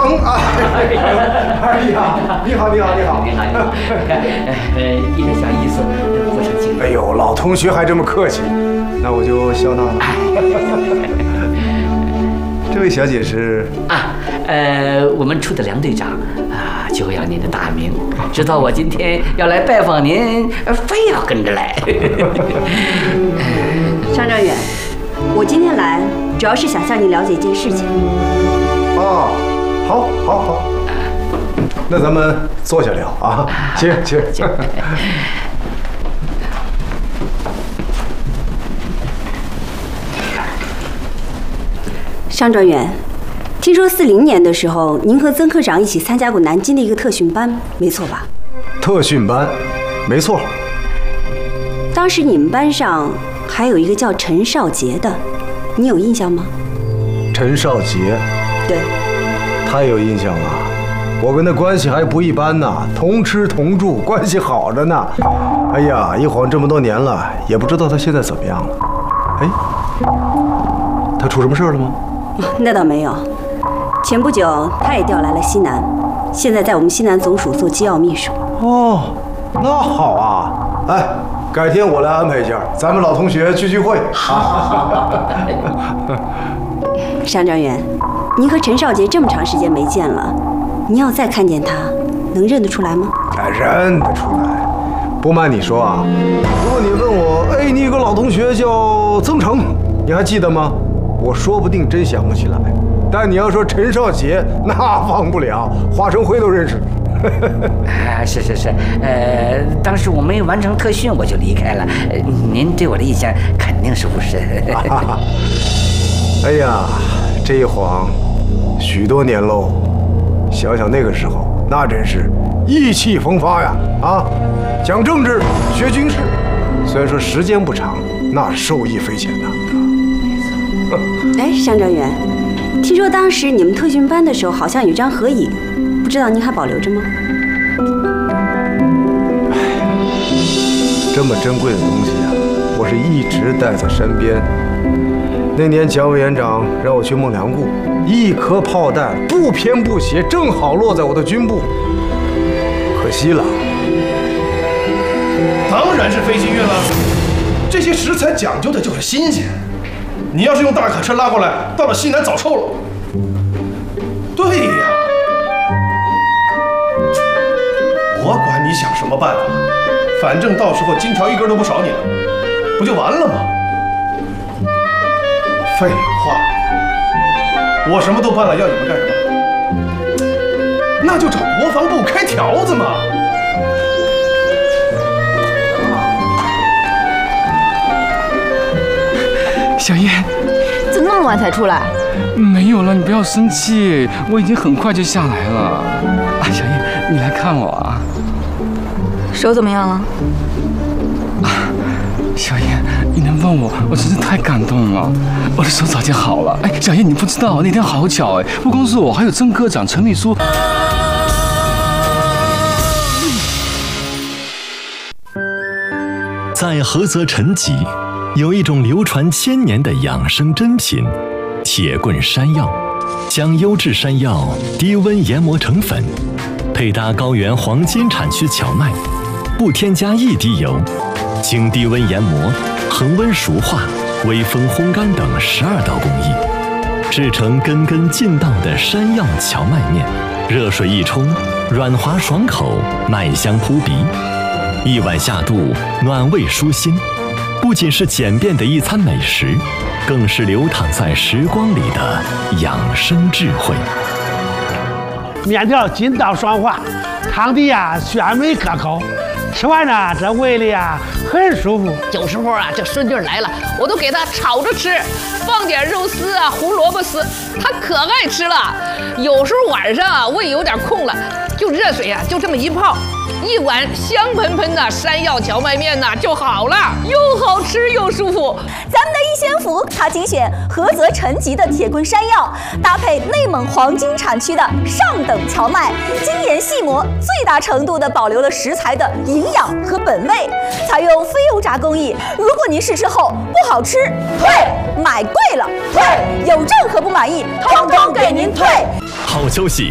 成啊！哎呀，你好，你好，你好， 你好，你好。一点小意思，不成敬。 哎呦，老同学还这么客气，那我就笑纳了。这位小姐是啊，我们处的梁队长啊，就要您的大名，知道我今天要来拜访您，非要跟着来。 商状元，我今天来主要是想向你了解一件事情。 啊，好，好，好，那咱们坐下聊啊，请。 商状元，听说40年的时候，您和曾科长一起参加过南京的一个特训班，没错吧？ 特训班，没错。 当时你们班上还有一个叫陈少杰的，你有印象吗？ 陈少杰， 对， 太有印象了。我跟他关系还不一般呢，同吃同住，关系好着呢。哎呀，一晃这么多年了，也不知道他现在怎么样了。哎，他出什么事了吗？ 那倒没有。前不久他也调来了西南，现在在我们西南总署做机要秘书。 哦，那好啊。哎，改天我来安排一下，咱们老同学聚聚会。 好。 商状元，您和陈少杰这么长时间没见了，您要再看见他，能认得出来吗？ 认得出来。不瞒你说啊，如果你问我，哎，你有个老同学叫曾成，你还记得吗？我说不定真想不起来。但你要说陈少杰，那忘不了，华生辉都认识。 是，当时我没完成特训，我就离开了。您对我的印象肯定是不深。 哎呀，这一晃许多年喽。想想那个时候，那真是意气风发呀！啊，讲政治，学军事，虽然说时间不长，那受益匪浅呐。 哎，商状元，听说当时你们特训班的时候好像有张合影，不知道您还保留着吗？ 这么珍贵的东西啊，我是一直带在身边。那年蒋委员长让我去孟良崮，一颗炮弹不偏不斜，正好落在我的军部，可惜了。 当然是飞行员了，这些食材讲究的就是新鲜。你要是用大卡车拉过来，到了西南早臭了。对呀，我管你想什么办法，反正到时候金条一根都不少你了，不就完了吗？废话，我什么都办了，要你们干什么？那就找国防部开条子嘛。 小叶， 怎么那么晚才出来？ 没有了，你不要生气，我已经很快就下来了。啊，小叶，你来看我啊。 手怎么样了？ 啊，小叶，你能问我，我真是太感动了。我的手早就好了。哎，小叶，你不知道那天好巧哎，不光是我，还有曾科长、陈秘书。 在菏泽陈集，有一种流传1000年的养生珍品——铁棍山药，将优质山药低温研磨成粉，配搭高原黄金产区荞麦，不添加一滴油，经低温研磨、恒温熟化、微风烘干等12道工艺，制成根根劲道的山药荞麦面。热水一冲，软滑爽口，麦香扑鼻。一碗下肚，暖胃舒心，不仅是简便的一餐美食，更是流淌在时光里的养生智慧。 面条筋道爽滑，汤底呀鲜美可口，吃完呢这胃里呀很舒服。 有时候啊这顺劲来了，我都给他炒着吃，放点肉丝啊、胡萝卜丝，他可爱吃了。有时候晚上啊胃有点空了，就热水啊就这么一泡。一碗香喷喷的山药荞麦面呐就好了，又好吃又舒服。 咱们的一仙福，它精选菏泽陈集的铁棍山药，搭配内蒙黄金产区的上等荞麦，精研细磨，最大程度的保留了食材的营养和本味，采用非油炸工艺。如果您试吃后不好吃，退；买贵了退；有任何不满意，通通给您退。 好消息！